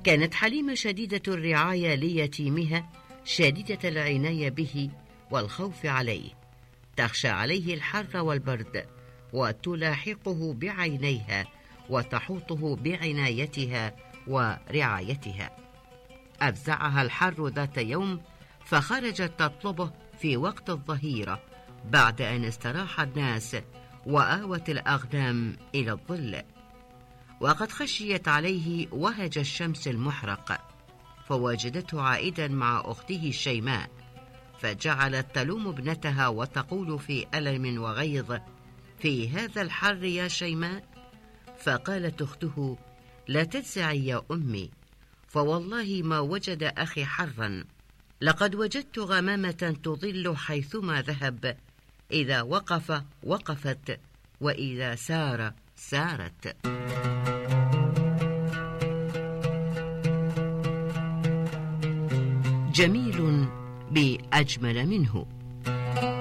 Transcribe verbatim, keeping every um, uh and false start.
كانت حليمة شديدة الرعاية ليتيمها، شديدة العناية به والخوف عليه، تخشى عليه الحر والبرد، وتلاحقه بعينيها وتحوطه بعنايتها ورعايتها. أفزعها الحر ذات يوم، فخرجت تطلبه في وقت الظهيرة بعد أن استراح الناس وآوت الأغنام إلى الظل، وقد خشيت عليه وهج الشمس المحرق، فوجدته عائدا مع أخته شيماء، فجعلت تلوم ابنتها وتقول في ألم وغيظ: في هذا الحر يا شيماء؟ فقالت أخته: لا تجزعي يا أمي، فوالله ما وجد أخي حرا، لقد وجدت غمامة تظل حيثما ذهب، إذا وقف وقفت، وإذا سار سارت. جميل بأجمل منه.